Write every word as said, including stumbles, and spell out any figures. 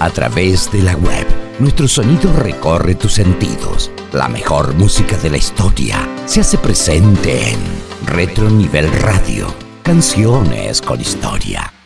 a través de la web. Nuestro sonido recorre tus sentidos. La mejor música de la historia se hace presente en Retro Nivel Radio. Canciones con historia.